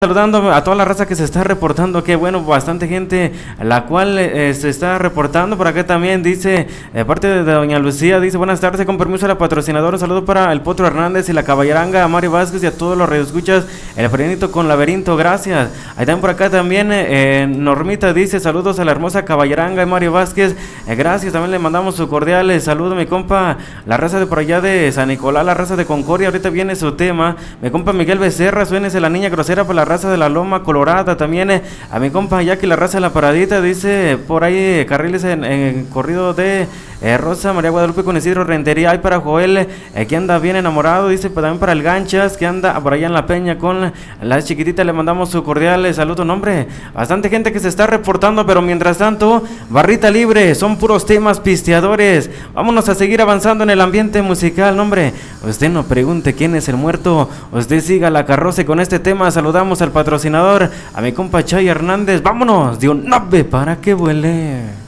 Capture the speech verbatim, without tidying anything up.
Saludando a toda la raza que se está reportando, que bueno, bastante gente la cual eh, se está reportando por acá también, dice, eh, parte de doña Lucía, dice, buenas tardes, con permiso de la patrocinadora, un saludo para el Potro Hernández y la Caballeranga, a Mario Vázquez y a todos los radioescuchas, el Frenito con Laberinto, gracias. Ahí también por acá también, eh, Normita dice, saludos a la hermosa Caballeranga y Mario Vázquez, eh, gracias, también le mandamos su cordial eh, saludo, mi compa, la raza de por allá de San Nicolás, la raza de Concordia, ahorita viene su tema, mi compa Miguel Becerra, suénese la niña grosera por la raza de la Loma Colorada, también eh, a mi compa Jackie la raza de la Paradita, dice por ahí eh, carriles en, en corrido de eh, Rosa María Guadalupe con Isidro Rentería, hay para Joel eh, que anda bien enamorado, dice pues, también para el Ganchas que anda por allá en la Peña con la chiquitita, le mandamos su cordial eh, saludo, nombre, bastante gente que se está reportando, pero mientras tanto, barrita libre, son puros temas pisteadores, vámonos a seguir avanzando en el ambiente musical, nombre, usted no pregunte quién es el muerto, usted siga la carroza y con este tema saludamos al patrocinador, a mi compa Chay Hernández, vámonos de un ave para que vuele.